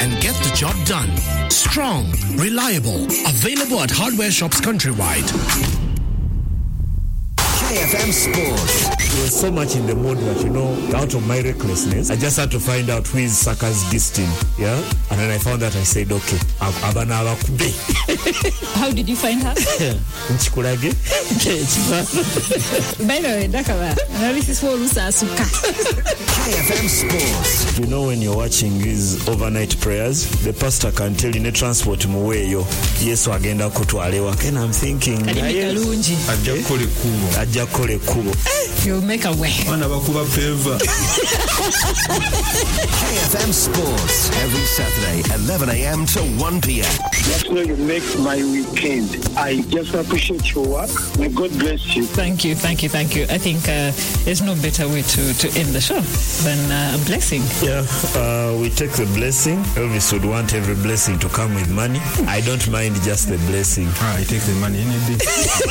and get the job done. Strong, reliable, available at hardware shops countrywide. KFM Sports. There was so much in the mood that, out of my recklessness, I just had to find out who is Saka's Gistin. Yeah? And then I found that I said, okay, Abana Kube. How did you find her? Nchikurage. By the way, Dakava, this is for Lusa Asuka. KFM Sports. You know, when you're watching these overnight prayers, the pastor can tell in a transport muweyo, Yesu agenda kutwalewa. And I'm thinking, Ajakole kubo. You'll make a way. KFM Sports. Every Saturday, 11 a.m. to 1 p.m. That's where you make my weekend. I just appreciate your work. May God bless you. Thank you. I think there's no better way to end the show than a blessing. Yeah, we take the blessing. Elvis would want every blessing to come with money. I don't mind just the blessing. I take the money any day.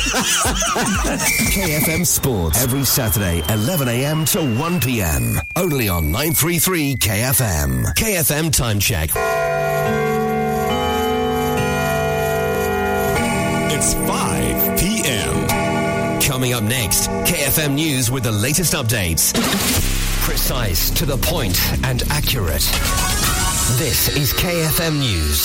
KFM Sports. Every Saturday, 11 a.m. to 1 p.m. Only on 933 KFM. KFM Time Check. It's 5 p.m. Coming up next, KFM News with the latest updates. Precise, to the point, and accurate. This is KFM News.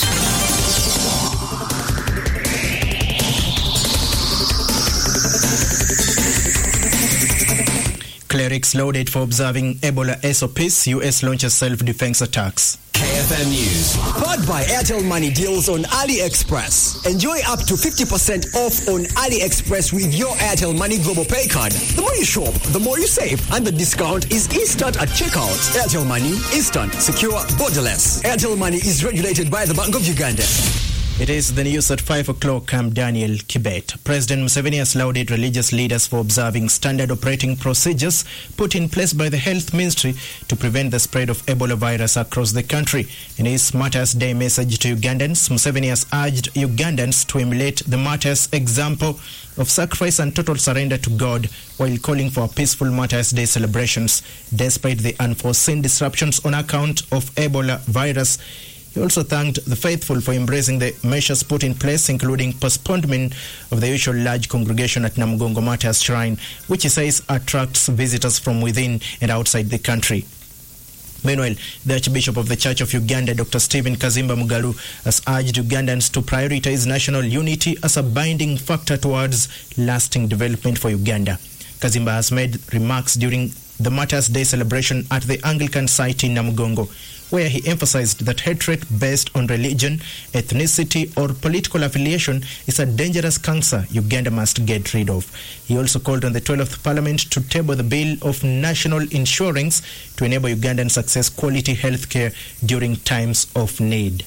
Clerics loaded for observing Ebola SOPs. US launches self-defense attacks. KFM News. Powered by Airtel Money deals on AliExpress. Enjoy up to 50% off on AliExpress with your Airtel Money Global Pay card. The more you shop, the more you save. And the discount is instant at checkout. Airtel Money, instant, secure, borderless. Airtel Money is regulated by the Bank of Uganda. It is the news at 5 o'clock. I'm Daniel Kibet. President Museveni has lauded religious leaders for observing standard operating procedures put in place by the Health Ministry to prevent the spread of Ebola virus across the country. In his Martyrs' Day message to Ugandans, Museveni has urged Ugandans to emulate the martyrs' example of sacrifice and total surrender to God while calling for peaceful Martyrs' Day celebrations. Despite the unforeseen disruptions on account of Ebola virus, he also thanked the faithful for embracing the measures put in place, including postponement of the usual large congregation at Namugongo Martyrs Shrine, which he says attracts visitors from within and outside the country. Meanwhile, the Archbishop of the Church of Uganda, Dr. Stephen Kazimba Mugalu, has urged Ugandans to prioritize national unity as a binding factor towards lasting development for Uganda. Kazimba has made remarks during the Martyrs' Day celebration at the Anglican site in Namugongo, where he emphasized that hatred based on religion, ethnicity, or political affiliation is a dangerous cancer Uganda must get rid of. He also called on the 12th Parliament to table the Bill of National Insurance to enable Ugandans to access quality health care during times of need.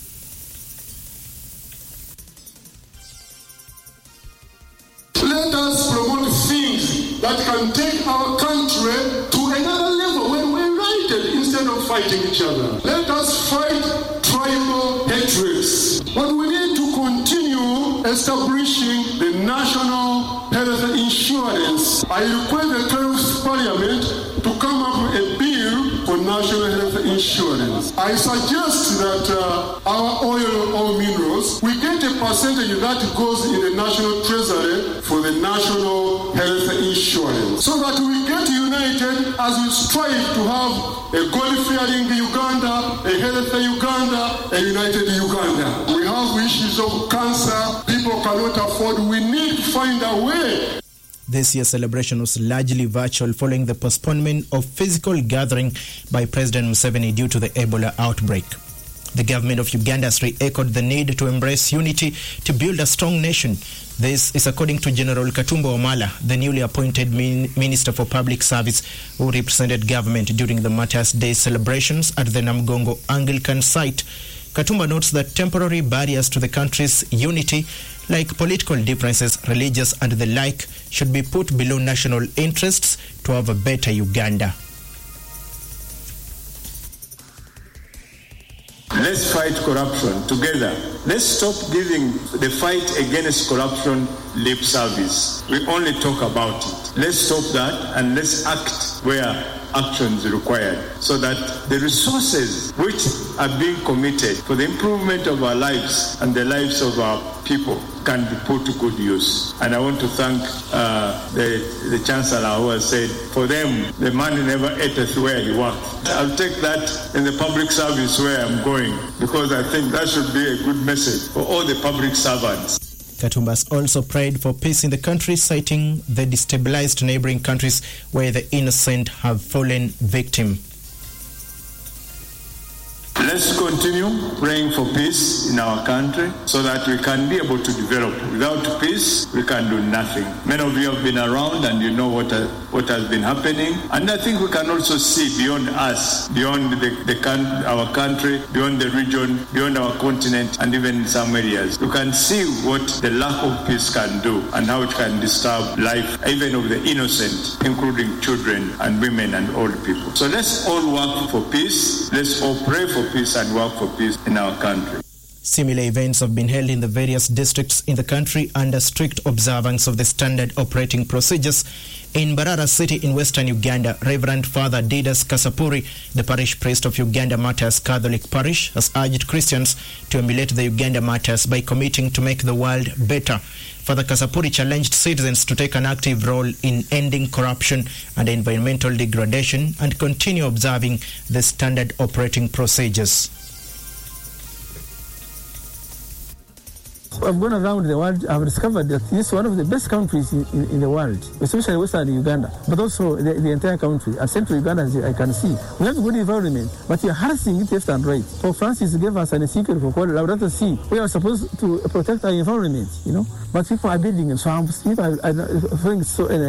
Let us promote things that can take our country to another level when we're united instead of fighting each other. Let us fight tribal hatreds. But we need to continue establishing the national health insurance. I request the 12th Parliament to come up with a bill for national health insurance. I suggest that our oil or minerals, we get a percentage that goes in the national treasury for the national health insurance, so that we get united as we strive to have a God-fearing Uganda, a healthy Uganda, a united Uganda. We have issues of cancer, people cannot afford. We need to find a way. This year's celebration was largely virtual following the postponement of physical gathering by President Museveni due to the Ebola outbreak. The government of Uganda has re-echoed the need to embrace unity to build a strong nation. This is according to General Katumba Wamala, the newly appointed Minister for Public Service who represented government during the Martyrs' Day celebrations at the Namugongo Anglican site. Katumba notes that temporary barriers to the country's unity, like political differences, religious and the like, should be put below national interests to have a better Uganda. Let's fight corruption together. Let's stop giving the fight against corruption lip service. We only talk about it. Let's stop that and let's act where actions required so that the resources which are being committed for the improvement of our lives and the lives of our people can be put to good use. And I want to thank the Chancellor who has said, for them, the money never enters where he works. I'll take that in the public service where I'm going, because I think that should be a good message for all the public servants. Katumbas also prayed for peace in the country, citing the destabilized neighboring countries where the innocent have fallen victim. Let's continue praying for peace in our country so that we can be able to develop. Without peace, we can do nothing. Many of you have been around and you know what has been happening. And I think we can also see beyond us, beyond our country, beyond the region, beyond our continent, and even in some areas. You can see what the lack of peace can do and how it can disturb life, even of the innocent, including children and women and old people. So let's all work for peace. Let's all pray for peace and work for peace in our country. Similar events have been held in the various districts in the country under strict observance of the standard operating procedures. In Barara City in western Uganda, Reverend Father Didas Kasapuri, the parish priest of Uganda Martyrs Catholic Parish, has urged Christians to emulate the Uganda Martyrs by committing to make the world better. Father Kasapuri challenged citizens to take an active role in ending corruption and environmental degradation and continue observing the standard operating procedures. I've gone around the world. I've discovered that this is one of the best countries in the world, especially Western Uganda, but also the entire country. And Central Uganda, as I can see, we have a good environment, but we are harassing it left and right. Pope Francis gave us a secret for called Laudato Si. We are supposed to protect our environment, but people are building swamps. People are throwing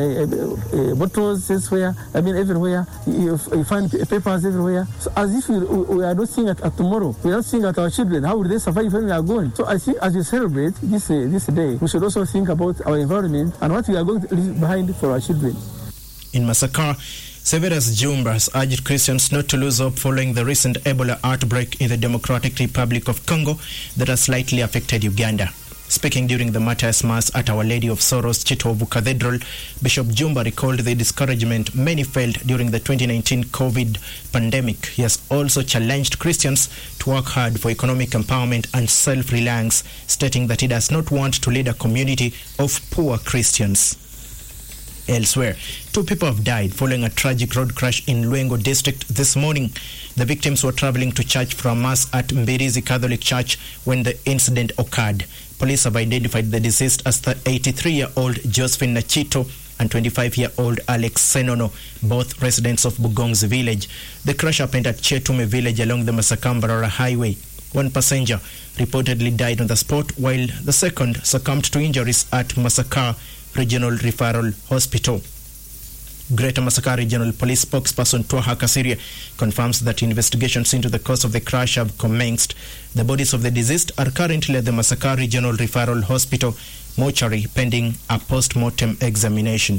bottles everywhere. Everywhere. You find papers everywhere. So as if we are not seeing at tomorrow. We are not seeing at our children. How will they survive when we are gone? So I think as we celebrate this day, we should also think about our environment and what we are going to leave behind for our children. In Masaka, Severus Jumba has urged Christians not to lose hope following the recent Ebola outbreak in the Democratic Republic of Congo that has slightly affected Uganda. Speaking during the Martyrs Mass at Our Lady of Sorrows Chitovu Cathedral, Bishop Jumba recalled the discouragement many felt during the 2019 COVID pandemic. He has also challenged Christians to work hard for economic empowerment and self-reliance, stating that he does not want to lead a community of poor Christians. Elsewhere, 2 people have died following a tragic road crash in Lwengo district this morning. The victims were traveling to church from Mass at Mbirizi Catholic Church when the incident occurred. Police have identified the deceased as the 83-year-old Josephine Nachito and 25-year-old Alex Senono, both residents of Bugongs village. The crash happened at Chetume village along the Masaka-Mbarara highway. One passenger reportedly died on the spot, while the second succumbed to injuries at Masaka Regional Referral Hospital. Greater Masaka Regional Police spokesperson Twaha Kasiria confirms that investigations into the cause of the crash have commenced. The bodies of the deceased are currently at the Masaka Regional Referral Hospital mortuary pending a post-mortem examination.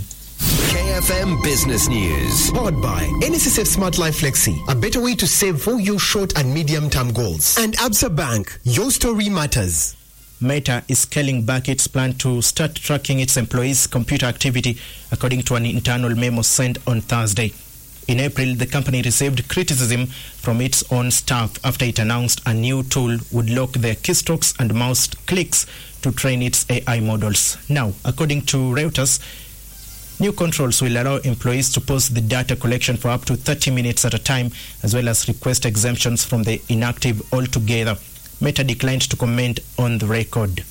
KFM Business News. Powered by NSSF Smart Life Flexi, a better way to save for your short and medium-term goals. And Absa Bank, your story matters. Meta is scaling back its plan to start tracking its employees' computer activity, according to an internal memo sent on Thursday. In April, the company received criticism from its own staff after it announced a new tool would lock their keystrokes and mouse clicks to train its AI models. Now, according to Reuters, new controls will allow employees to pause the data collection for up to 30 minutes at a time, as well as request exemptions from the inactive altogether. Meta declined to comment on the record.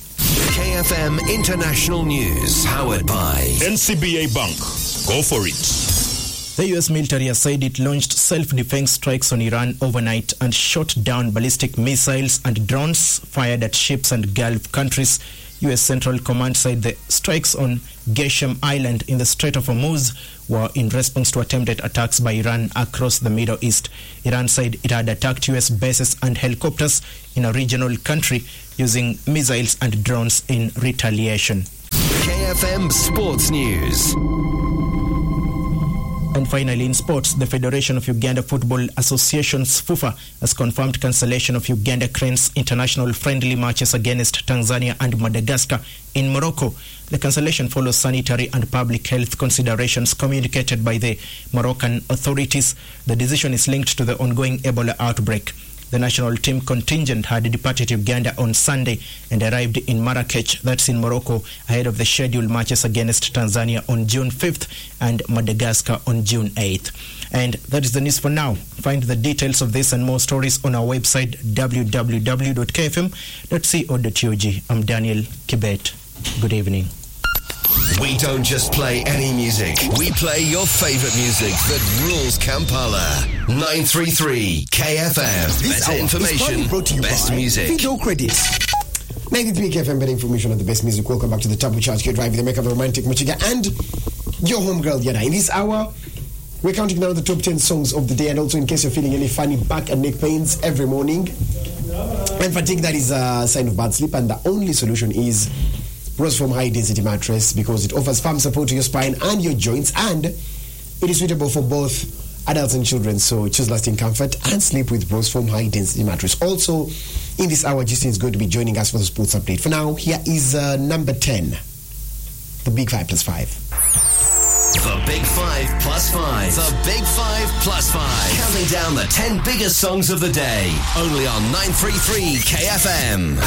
KFM International News, powered by NCBA Bank. Go for it. The U.S. military has said it launched self-defense strikes on Iran overnight and shot down ballistic missiles and drones fired at ships and Gulf countries. U.S. Central Command said the strikes on Geshem Island in the Strait of Hormuz were in response to attempted attacks by Iran across the Middle East. Iran said it had attacked U.S. bases and helicopters in a regional country using missiles and drones in retaliation. KFM Sports News. And finally, in sports, the Federation of Uganda Football Associations FUFA has confirmed cancellation of Uganda Cranes international friendly matches against Tanzania and Madagascar in Morocco. The cancellation follows sanitary and public health considerations communicated by the Moroccan authorities. The decision is linked to the ongoing Ebola outbreak. The national team contingent had departed Uganda on Sunday and arrived in Marrakech, that's in Morocco, ahead of the scheduled matches against Tanzania on June 5th and Madagascar on June 8th. And that is the news for now. Find the details of this and more stories on our website www.kfm.co.ug. I'm Daniel Kibet. Good evening. We don't just play any music. We play your favorite music that rules Kampala. 933 KFM. Better information, best music. Video credits. 93 KFM, better information on the best music. Welcome back to the Double Charge K Drive, the Make of a Romantic Machiga and your homegirl Yada. In this hour, we're counting down the top 10 songs of the day, and also in case you're feeling any funny back and neck pains every morning and fatigue, that is a sign of bad sleep, and the only solution is Rose Foam High Density Mattress, because it offers firm support to your spine and your joints, and it is suitable for both adults and children. So choose lasting comfort and sleep with Rose Foam High Density Mattress. Also, in this hour, Justin is going to be joining us for the sports update. For now, here is number 10, the Big 5 plus 5. The Big 5 plus 5. The Big 5 plus 5. Counting down the 10 biggest songs of the day. Only on 933 KFM.